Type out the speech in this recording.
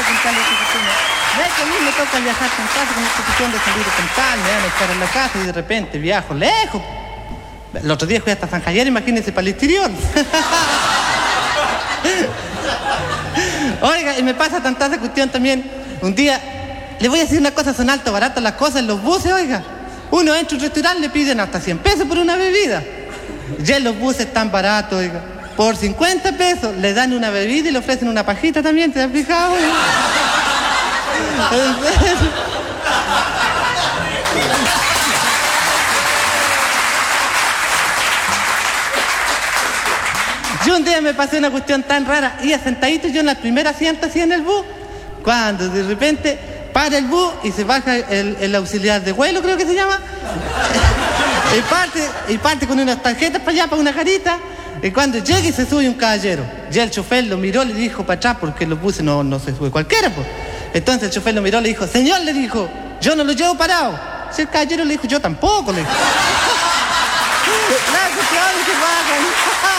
contarle esta cuestión. Ve que a mí me toca viajar con casa con esta cuestión de salir con tal, me van a estar en la casa y de repente viajo lejos. El otro día fui hasta San Javier, imagínense, para el exterior. Oiga, y me pasa tanta esa cuestión también. Un día, le voy a decir una cosa, son alto baratas las cosas en los buses, oiga. Uno entra a un restaurante, le piden hasta 100 pesos por una bebida. Ya en los buses están baratos, oiga. Por 50 pesos le dan una bebida y le ofrecen una pajita también, ¿te has fijado? Yo un día me pasé una cuestión tan rara, iba sentadito yo en la primera asiento así en el bus, cuando de repente para el bus y se baja el auxiliar de vuelo, creo que se llama, y parte con unas tarjetas para allá, para una carita, y cuando llega y se sube un caballero, ya el chofer lo miró, le dijo para atrás, porque en los buses no se sube cualquiera, pues. Entonces el chofer lo miró, le dijo, señor, le dijo, yo no lo llevo parado. Si el caballero le dijo, yo tampoco, le dijo. La cuestión es que bajan.